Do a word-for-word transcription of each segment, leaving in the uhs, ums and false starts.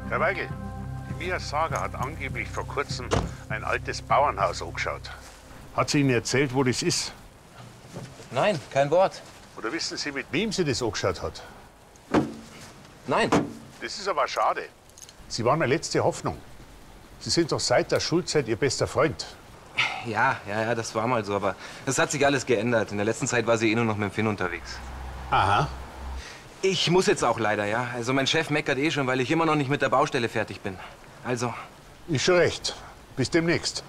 Herr Weigel, die Mia Sager hat angeblich vor kurzem ein altes Bauernhaus angeschaut. Hat sie Ihnen erzählt, wo das ist? Nein, kein Wort. Oder wissen Sie, mit wem sie das angeschaut hat? Nein. Das ist aber schade. Sie waren meine letzte Hoffnung. Sie sind doch seit der Schulzeit Ihr bester Freund. Ja, ja, ja, das war mal so, aber das hat sich alles geändert. In der letzten Zeit war sie eh nur noch mit dem Finn unterwegs. Aha. Ich muss jetzt auch leider, ja. Also mein Chef meckert eh schon, weil ich immer noch nicht mit der Baustelle fertig bin. Also... Ist schon recht. Bis demnächst.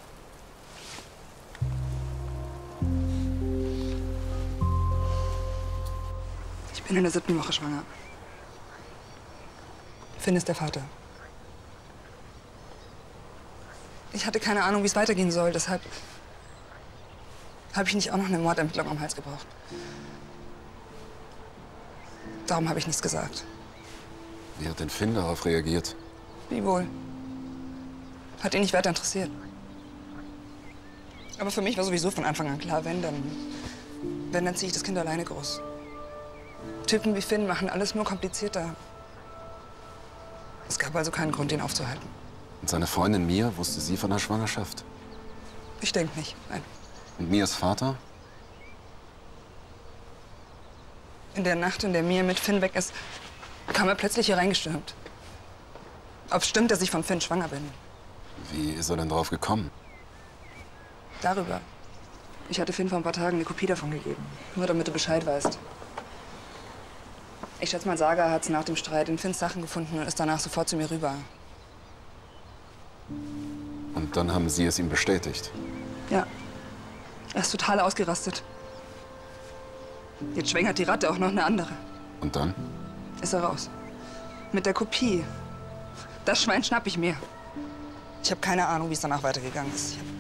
Ich bin in der siebten Woche schwanger. Finn ist der Vater. Ich hatte keine Ahnung, wie es weitergehen soll. Deshalb habe ich nicht auch noch eine Mordermittlung am Hals gebraucht. Darum habe ich nichts gesagt. Wie hat denn Finn darauf reagiert? Wie wohl? Hat ihn nicht weiter interessiert. Aber für mich war sowieso von Anfang an klar, wenn, dann, wenn, dann ziehe ich das Kind alleine groß. Typen wie Finn machen alles nur komplizierter. Es gab also keinen Grund, ihn aufzuhalten. Und seine Freundin Mia, wusste sie von der Schwangerschaft? Ich denke nicht, nein. Und Mias Vater? In der Nacht, in der Mia mit Finn weg ist, kam er plötzlich hier reingestürmt. Ob stimmt, dass ich von Finn schwanger bin? Wie ist er denn drauf gekommen? Darüber. Ich hatte Finn vor ein paar Tagen eine Kopie davon gegeben. Nur damit du Bescheid weißt. Ich schätze mal, Saga hat es nach dem Streit in Finns Sachen gefunden und ist danach sofort zu mir rüber. Und dann haben Sie es ihm bestätigt? Ja. Er ist total ausgerastet. Jetzt schwängert die Ratte auch noch eine andere. Und dann? Ist er raus. Mit der Kopie. Das Schwein schnapp ich mir. Ich habe keine Ahnung, wie es danach weitergegangen ist. Ich hab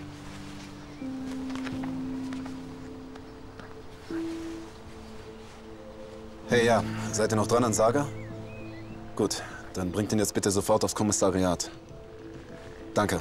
Hey, ja. Seid ihr noch dran an Saga? Gut, dann bringt ihn jetzt bitte sofort aufs Kommissariat. Danke.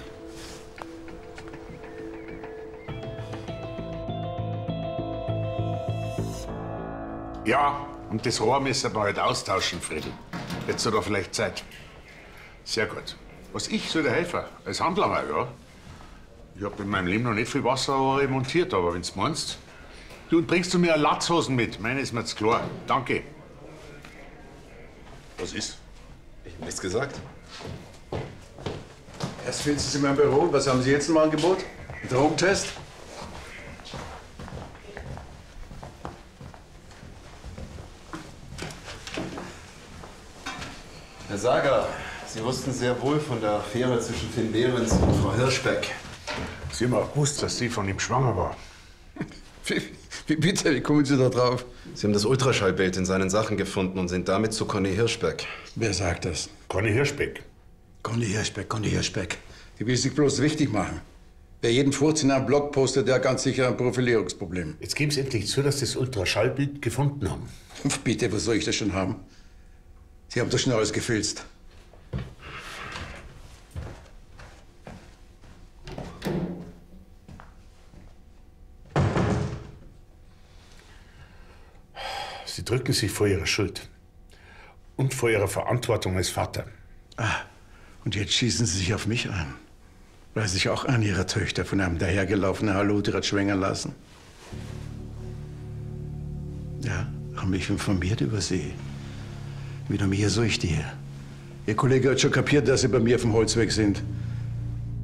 Ja, und das Rohr müssen wir halt austauschen, Friedl. Jetzt hat er vielleicht Zeit. Sehr gut. Was ich soll dir helfen? Als Handlanger, ja. Ich hab in meinem Leben noch nicht viel Wasser remontiert, aber wenn's meinst. Du, und bringst du mir eine Latzhosen mit? Meine ist mir zu klar. Danke. Was ist? Ich hab nichts gesagt. Erst finden Sie in meinem Büro. Was haben Sie jetzt im Angebot? Ein Drogentest? Herr Sager, Sie wussten sehr wohl von der Affäre zwischen Finn Behrens und Frau Hirschbeck. Sie haben auch gewusst, dass sie von ihm schwanger war. Wie, wie bitte? Wie kommen Sie da drauf? Sie haben das Ultraschallbild in seinen Sachen gefunden und sind damit zu Conny Hirschbeck. Wer sagt das? Conny Hirschbeck. Conny Hirschbeck, Conny Hirschbeck. Die will sich bloß wichtig machen. Wer jeden Furz in einem Blog postet, der hat ganz sicher ein Profilierungsproblem. Jetzt geben Sie endlich zu, dass Sie das Ultraschallbild gefunden haben. Bitte, wo soll ich das schon haben? Sie haben doch schon alles gefilzt. Sie drücken sich vor Ihrer Schuld und vor Ihrer Verantwortung als Vater. Ah, und jetzt schießen Sie sich auf mich ein, weil sich auch eine Ihrer Töchter von einem dahergelaufenen Haloti hat schwängern lassen. Ja, haben mich informiert über Sie. Weder mir, so ich dir. Ihr Kollege hat schon kapiert, dass Sie bei mir vom Holzweg sind.